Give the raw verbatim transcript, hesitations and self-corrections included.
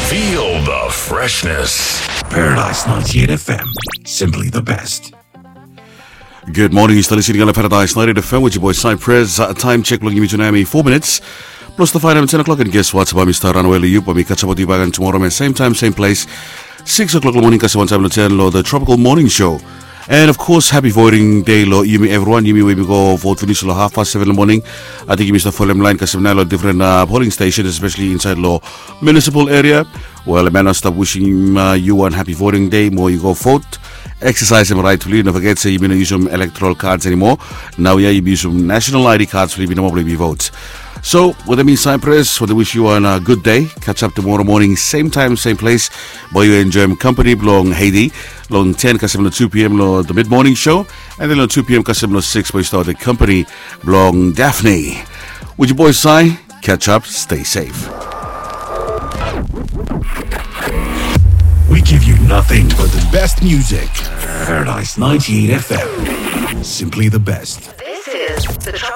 Feel the freshness. Paradise ninety-eight F M. Simply the best. Good morning, you're still listening on Paradise ninety-eight F M with your boy Cypress. Uh, time check will give me tonight four minutes. Plus the five at ten o'clock, and guess what? About Mister Ranwell Youp, we catch up with you back on tomorrow, man. Same time, same place. six o'clock in the morning, kasi one time ten, lo, the Tropical Morning Show. And of course, happy voting day, lo, Yumi everyone. Yumi, we go vote finish, lo, half past seven in the morning. I think you missed the full line, kasi now, lo, different uh, polling stations, especially inside, lo, municipal area. Well, man, I'll stop wishing uh, you one happy voting day. More you go vote. Exercise them rightfully. Don't forget, say, you don't use some electoral cards anymore. Now, yeah, you use some national I D cards for you don't probably vote. So, with that means Cypress, well, I wish you a good day. Catch up tomorrow morning, same time, same place. Boy, you enjoy my company, long Haiti. Long ten, kasi two p.m. lo, the mid-morning show. And then on two p.m. kasi six, we start the company, long Daphne. With your boy Cy, catch up, stay safe. We give you nothing but the best music. Paradise ninety-eight F M. Simply the best. This is the